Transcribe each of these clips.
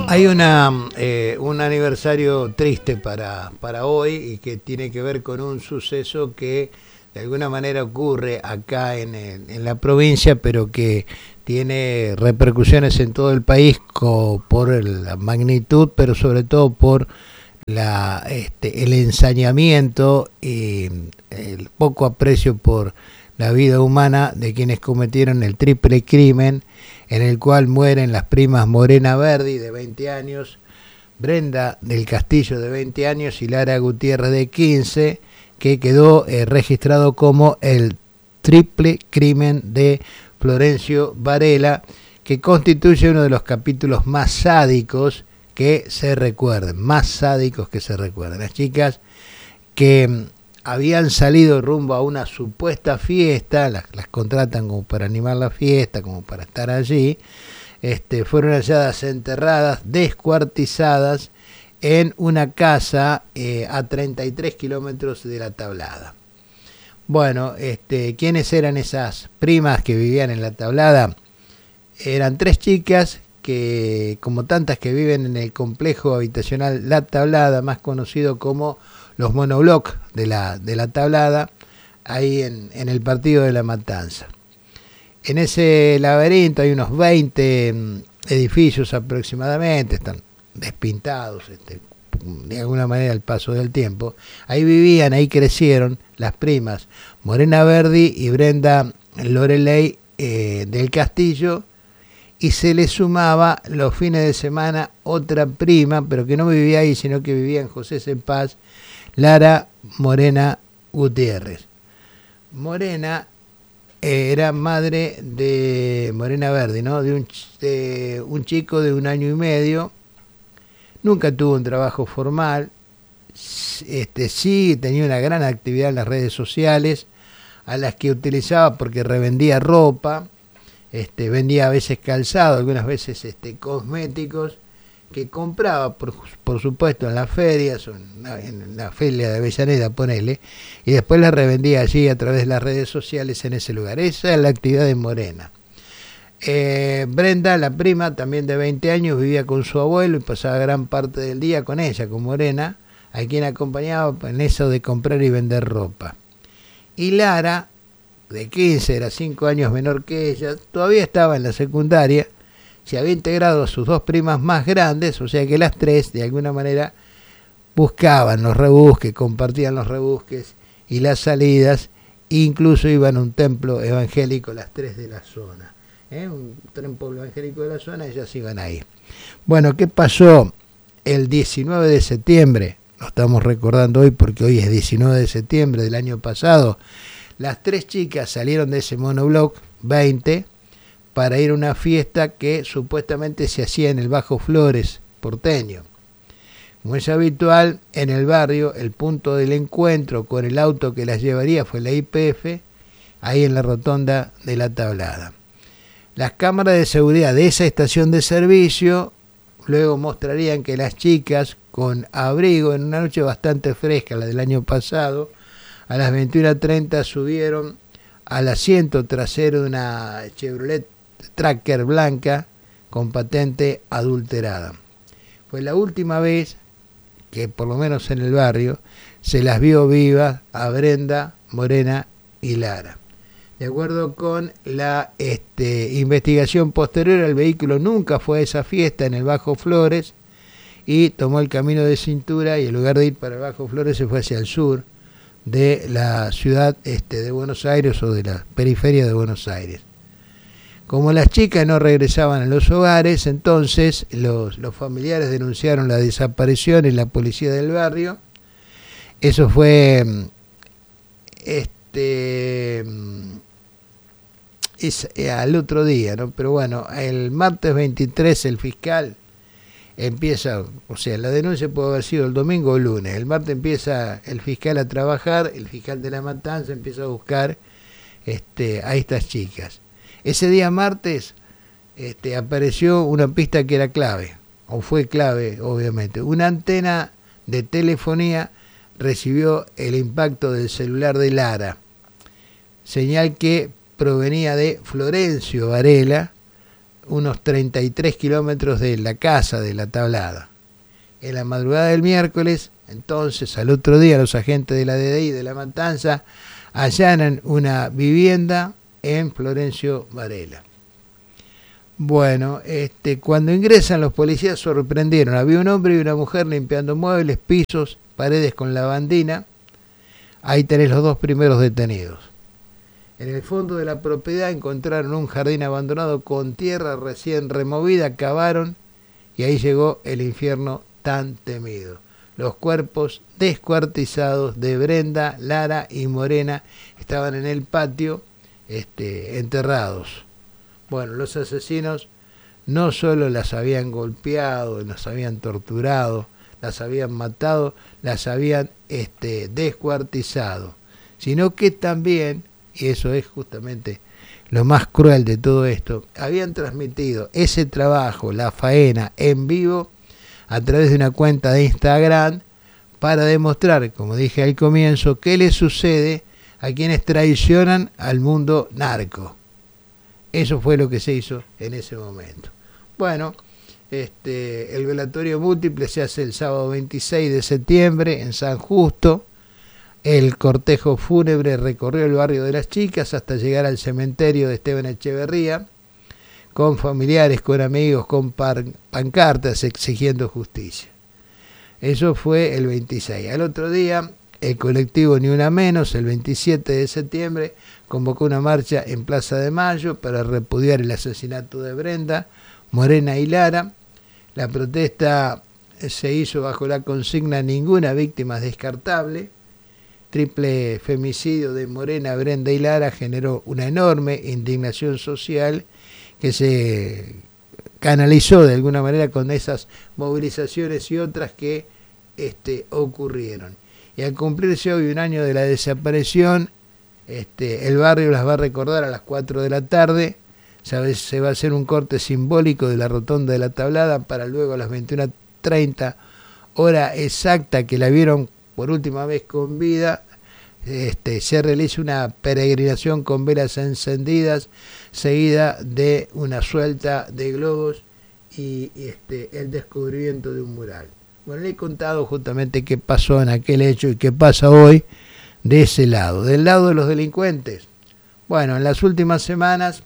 Hay un aniversario triste para hoy y que tiene que ver con un suceso que de alguna manera ocurre acá en la provincia, pero que tiene repercusiones en todo el país por la magnitud, pero sobre todo por el ensañamiento y el poco aprecio por la vida humana de quienes cometieron el triple crimen en el cual mueren las primas Morena Verdi, de 20 años, Brenda del Castillo, de 20 años, y Lara Gutiérrez, de 15, que quedó registrado como el triple crimen de Florencio Varela, que constituye uno de los capítulos más sádicos que se recuerden, Las chicas que habían salido rumbo a una supuesta fiesta, las contratan como para animar la fiesta, como para estar allí, fueron halladas enterradas, descuartizadas en una casa a 33 kilómetros de La Tablada. Bueno, ¿quiénes eran esas primas que vivían en La Tablada? Eran 3 chicas que, como tantas que viven en el complejo habitacional La Tablada, más conocido como los monobloc de la Tablada, ahí en el partido de La Matanza. En ese laberinto hay unos 20 edificios aproximadamente, están despintados, de alguna manera al paso del tiempo. Ahí vivían, ahí crecieron las primas Morena Verdi y Brenda Loreley del Castillo, y se le sumaba los fines de semana otra prima, pero que no vivía ahí, sino que vivía en José C. Paz, Lara Morena Gutiérrez. Morena era madre de Morena Verdi, ¿no? De un chico de 1 año y medio. Nunca tuvo un trabajo formal. Sí tenía una gran actividad en las redes sociales, a las que utilizaba porque revendía ropa, vendía a veces calzado, algunas veces cosméticos, que compraba por supuesto en las ferias, en la feria de Avellaneda, ponele, y después la revendía allí a través de las redes sociales en ese lugar. Esa es la actividad de Morena. Brenda, la prima, también de 20 años, vivía con su abuelo y pasaba gran parte del día con ella, con Morena, a quien acompañaba en eso de comprar y vender ropa. Y Lara, de 15, era 5 años menor que ella, todavía estaba en la secundaria, se había integrado a sus 2 primas más grandes, o sea que las 3 de alguna manera buscaban los rebusques, compartían los rebusques y las salidas, incluso iban a un templo evangélico las 3 de la zona. Un templo evangélico de la zona, ellas iban ahí. Bueno, ¿qué pasó el 19 de septiembre? Lo estamos recordando hoy porque hoy es 19 de septiembre del año pasado. Las 3 chicas salieron de ese monobloc 20 para ir a una fiesta que supuestamente se hacía en el Bajo Flores porteño. Como es habitual en el barrio, el punto del encuentro con el auto que las llevaría fue la YPF, ahí en la rotonda de La Tablada. Las cámaras de seguridad de esa estación de servicio luego mostrarían que las chicas, con abrigo en una noche bastante fresca, la del año pasado, a las 21:30 subieron al asiento trasero de una Chevrolet Tracker blanca con patente adulterada. Fue la última vez que, por lo menos en el barrio, se las vio vivas a Brenda, Morena y Lara. De acuerdo con la investigación posterior, el vehículo nunca fue a esa fiesta en el Bajo Flores y tomó el camino de cintura, y en lugar de ir para el Bajo Flores se fue hacia el sur de la ciudad de Buenos Aires, o de la periferia de Buenos Aires. Como las chicas no regresaban a los hogares, entonces los familiares denunciaron la desaparición en la policía del barrio. Eso fue al otro día, ¿no? Pero bueno, el martes 23 el fiscal empieza, o sea, la denuncia puede haber sido el domingo o el lunes. El martes empieza el fiscal a trabajar, el fiscal de La Matanza empieza a buscar a estas chicas. Ese día martes apareció una pista que era clave, o fue clave obviamente. Una antena de telefonía recibió el impacto del celular de Lara, señal que provenía de Florencio Varela, unos 33 kilómetros de la casa de La Tablada. En la madrugada del miércoles, entonces, al otro día, los agentes de la DDI de La Matanza allanan una vivienda en Florencio Varela. Bueno, cuando ingresan los policías sorprendieron. Había un hombre y una mujer limpiando muebles, pisos, paredes con lavandina. Ahí tenés los dos primeros detenidos. En el fondo de la propiedad encontraron un jardín abandonado con tierra recién removida, cavaron y ahí llegó el infierno tan temido. Los cuerpos descuartizados de Brenda, Lara y Morena estaban en el patio enterrados. Bueno, los asesinos no solo las habían golpeado, las habían torturado, las habían matado, las habían descuartizado, sino que también, y eso es justamente lo más cruel de todo esto, habían transmitido ese trabajo, la faena, en vivo a través de una cuenta de Instagram para demostrar, como dije al comienzo, qué le sucede a quienes traicionan al mundo narco. Eso fue lo que se hizo en ese momento. Bueno, el velatorio múltiple se hace el sábado 26 de septiembre en San Justo. El cortejo fúnebre recorrió el barrio de las Chicas hasta llegar al cementerio de Esteban Echeverría, con familiares, con amigos, con pancartas exigiendo justicia. Eso fue el 26. Al otro día, el colectivo Ni Una Menos, el 27 de septiembre, convocó una marcha en Plaza de Mayo para repudiar el asesinato de Brenda, Morena y Lara. La protesta se hizo bajo la consigna "Ninguna víctima es descartable". Triple femicidio de Morena, Brenda y Lara generó una enorme indignación social que se canalizó de alguna manera con esas movilizaciones y otras que ocurrieron. Y al cumplirse hoy un año de la desaparición, el barrio las va a recordar a las 4 de la tarde. Se va a hacer un corte simbólico de la rotonda de La Tablada para luego a las 21:30, hora exacta que la vieron por última vez con vida, se realiza una peregrinación con velas encendidas, seguida de una suelta de globos y el descubrimiento de un mural. Bueno, le he contado justamente qué pasó en aquel hecho y qué pasa hoy de ese lado, del lado de los delincuentes. Bueno, en las últimas semanas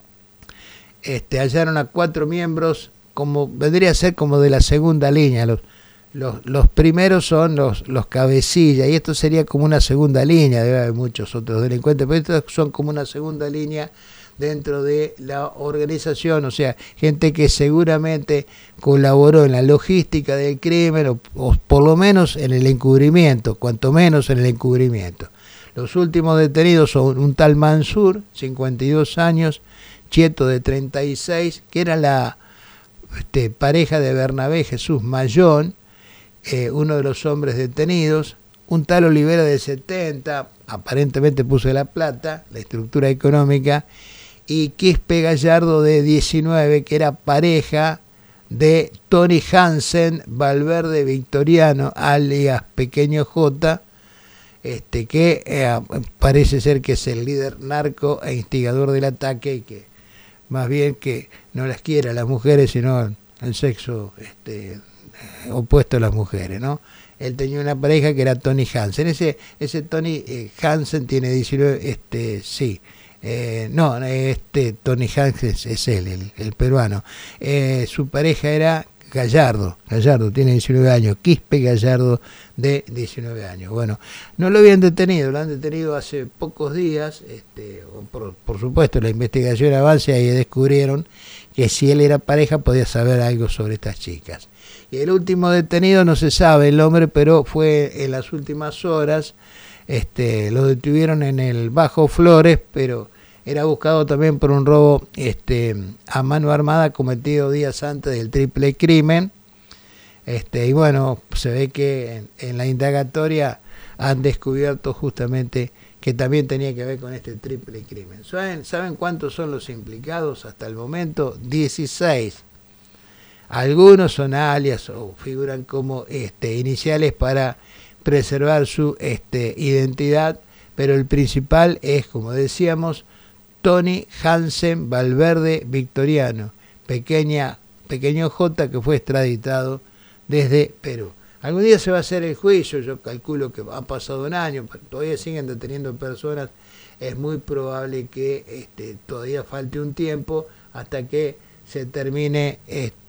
hallaron a 4 miembros, como vendría a ser como de la segunda línea. Los primeros son los cabecillas, y esto sería como una segunda línea, debe haber muchos otros delincuentes, pero estos son como una segunda línea dentro de la organización, o sea, gente que seguramente colaboró en la logística del crimen, o por lo menos en el encubrimiento, cuanto menos en el encubrimiento. Los últimos detenidos son un tal Mansur, 52 años, Chieto de 36, que era la pareja de Bernabé Jesús Mayón, uno de los hombres detenidos, un tal Olivera de 70, aparentemente puso la plata, la estructura económica, y Quispe Gallardo de 19, que era pareja de Tony Hansen Valverde Victoriano, alias Pequeño J, que parece ser que es el líder narco e instigador del ataque, y que más bien que no las quiere a las mujeres, sino el sexo opuesto a las mujeres, ¿no? Él tenía una pareja que era Tony Hansen. Ese Tony Hansen tiene 19, sí. Tony Hansen es él, el peruano. Su pareja era Gallardo tiene 19 años, Quispe Gallardo de 19 años. Bueno, no lo habían detenido, lo han detenido hace pocos días, por supuesto la investigación avanza y descubrieron que si él era pareja podía saber algo sobre estas chicas. Y el último detenido no se sabe el nombre, pero fue en las últimas horas, lo detuvieron en el Bajo Flores, pero era buscado también por un robo a mano armada cometido días antes del triple crimen. Y bueno, se ve que en la indagatoria han descubierto justamente que también tenía que ver con este triple crimen. ¿Saben cuántos son los implicados hasta el momento? 16. Algunos son alias o figuran como iniciales para preservar su identidad, pero el principal es, como decíamos, Tony Hansen Valverde Victoriano, pequeño J, que fue extraditado desde Perú. Algún día se va a hacer el juicio, yo calculo que ha pasado un año, pero todavía siguen deteniendo personas, es muy probable que todavía falte un tiempo hasta que se termine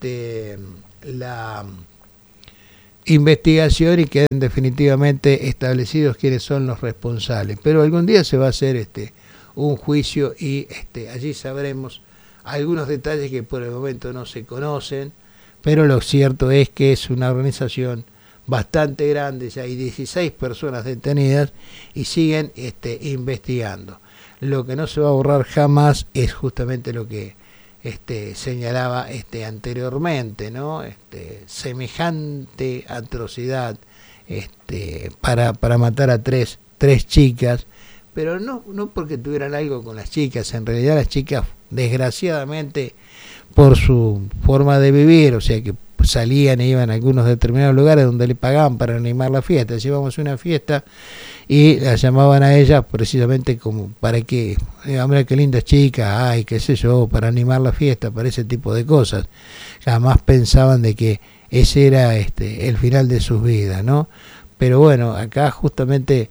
la investigación y queden definitivamente establecidos quiénes son los responsables. Pero algún día se va a hacer un juicio y allí sabremos algunos detalles que por el momento no se conocen, pero lo cierto es que es una organización bastante grande, ya hay 16 personas detenidas y siguen investigando. Lo que no se va a borrar jamás es justamente lo que señalaba anteriormente, ¿no? Semejante atrocidad para matar a tres chicas, pero no porque tuvieran algo con las chicas, en realidad las chicas desgraciadamente por su forma de vivir, o sea que salían e iban a algunos determinados lugares donde le pagaban para animar la fiesta. Llevamos una fiesta y la llamaban a ellas precisamente como para que, hombre, qué linda chica, ay, qué sé yo, para animar la fiesta, para ese tipo de cosas. Jamás pensaban de que ese era el final de sus vidas, ¿no? Pero bueno, acá justamente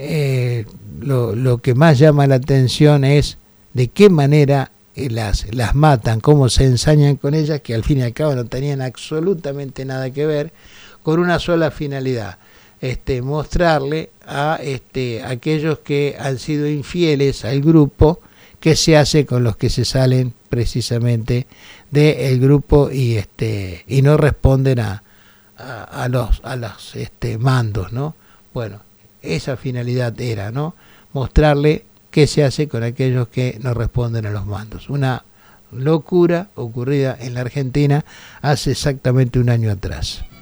lo que más llama la atención es de qué manera las matan, cómo se ensañan con ellas, que al fin y al cabo no tenían absolutamente nada que ver, con una sola finalidad, mostrarle a aquellos que han sido infieles al grupo qué se hace con los que se salen precisamente del grupo y no responden a los mandos, ¿no? Bueno, esa finalidad era, ¿no? Mostrarle qué se hace con aquellos que no responden a los mandos. Una locura ocurrida en la Argentina hace exactamente un año atrás.